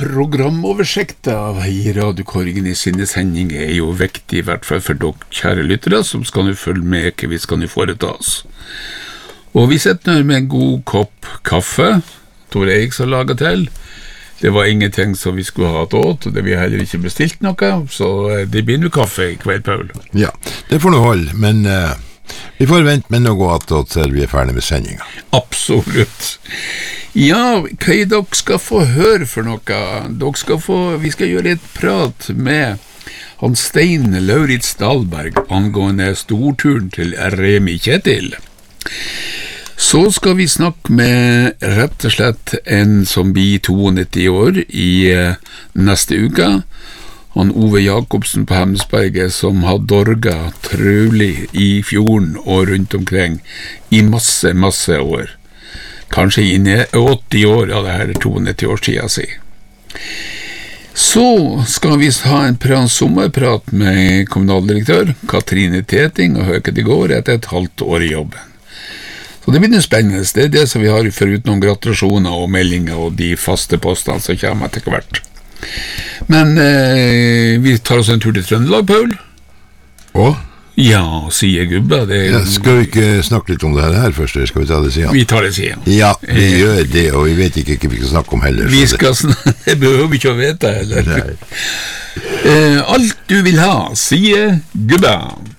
Programoversikten i Radiokorgen i sine sendinger jo viktig, I hvert fall for dere kjære lyttere, som skal nå følge med hva vi skal nå foreta oss. Og vi sitter nå med en god kopp kaffe, Tor Erik som lager til. Det var ingenting som vi skulle ha åt, og det vi heller ikke bestilt noe, så det blir nå kaffe I kveld, Paul. Ja, det får nå holde, men vi får vente med noe attåt til vi ferdig med sendingen. Absolutt. Ja, hva dere skal få høre for noe? Vi skal gjøre et prat med han Stein Lauritz Dahlberg angående storturen til Remi Kjetil. Så skal vi snakke med rett og slett en som blir 92 år I neste uke. Han Ove Jakobsen på Hemnesberget som har dorga trøvlig I fjorden og rundt omkring I masse år. Kanskje inn I 80 år, ja det her 92 års tida si. Så skal vi ha en sommerprat med kommunaldirektør Katrine Teting og høre det går etter et halvt år I jobben. Så det blir noe spennende, det det som vi har foruten noen gratulasjoner og meldinger og de faste postene som kommer etter hvert. Men vi tar oss en tur til Trøndelag, Paul. Og? Ja, sier gubba. Ja, skal vi ikke snakke litt om det her først, eller skal vi ta det siden? Vi tar det siden. Ja, vi gjør det, og vi vet ikke hva vi skal snakke om heller. Det behøver vi ikke å vite heller. Alt du vil ha, sier gubba.